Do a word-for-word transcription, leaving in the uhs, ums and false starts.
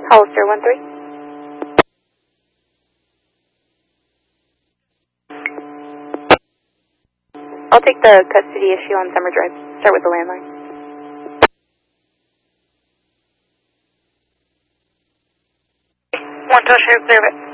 Hollister one three. I'll take the custody issue on Summer Drive. Start with the landline. One touch here, clear it.